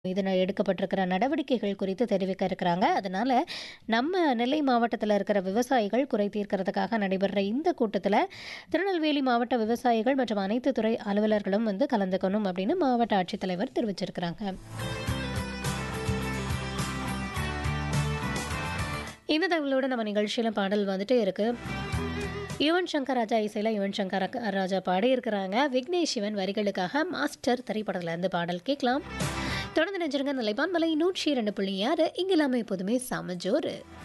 இதன எடுக்கப்பட்டிருக்கிற நடவடிக்கைகள் குறித்து தெரிவிக்க இருக்கிறாங்க. அதனால நம்ம நெல்லை மாவட்டத்தில் இருக்கிற விவசாயிகள் குறை தீர்க்கிறதுக்காக நடைபெற இந்த கூட்டத்தில் திருநெல்வேலி மாவட்ட விவசாயிகள் மற்றும் அனைத்து துறை அலுவலர்களும் கலந்துக்கணும் அப்படின்னு மாவட்ட ஆட்சித்தலைவர் தெரிவிச்சிருக்கிறாங்க. இந்த தகவலோட நம்ம நிகழ்ச்சியில் பாடல் வந்துட்டே இருக்கு. யுவன் சங்கர் ராஜா இசையில் யுவன் சங்கர் ராஜா பாடியிருக்கிறாங்க. விக்னேஷ் சிவன் வரிகளுக்காக மாஸ்டர் திரைப்படத்துல இருந்து பாடல் கேட்கலாம். தொடர்ந்து நினைச்சிருங்க. நிலைப்பான் மலை 102.6 இங்க எல்லாமே எப்போதுமே சமஜோரு.